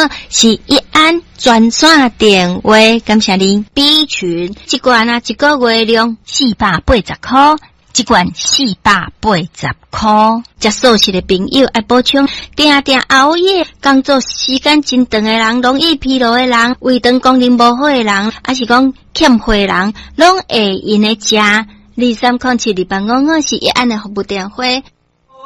是一安专线电话，感谢您。B 群一罐啊，一个月量480块。一罐480块，食素食的朋友爱补充，定熬夜工作时间真长的人，容易疲劳的人，胃肠功能无好的人，还是讲欠血人，拢会用来食。23072855是一安的服务电话，